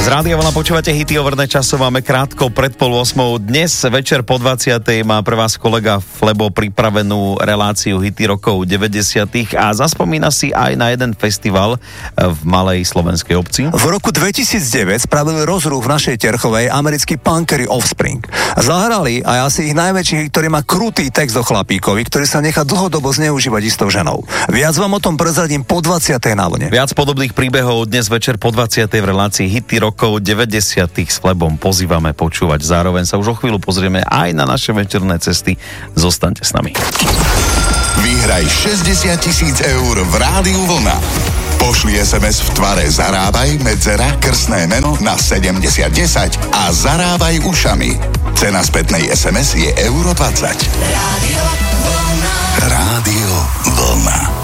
Z Rádia Vlna počúvate hity, overné časo máme krátko pred 7:30. Dnes večer po 20:00 má pre vás kolega Flebo pripravenú reláciu hity rokov 90. a zaspomína si aj na jeden festival v malej slovenskej obci. V roku 2009 spravili rozruch v našej Terchovej americkí punkery Offspring. Zahrali aj asi ich najväčší, ktorý má krutý text o chlapíkovi, ktorý sa nechá dlhodobo zneužívať istou ženou. Viac vám o tom prezradím po 20:00 na Vlne. Viac podobných príbehov dnes večer po 20:00 v relácii hity rokov 90. s Flebom pozývame počúvať. Zároveň sa už o chvíľu pozrieme aj na naše večerné cesty. Zostaňte s nami. Vyhraj 60 000 eur v Rádiu Vlna. Pošli SMS v tvare Zarábaj, medzera, krstné meno na 7010 a zarábaj ušami. Cena spätnej SMS je €20. Rádio Vlna.